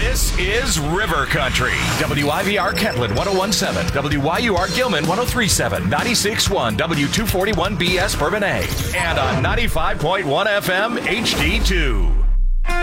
This is River Country. WIVR Kentland 1017, WYUR Gilman 1037, 96.1 W241BS Bourbon A, and on 95.1 FM HD2.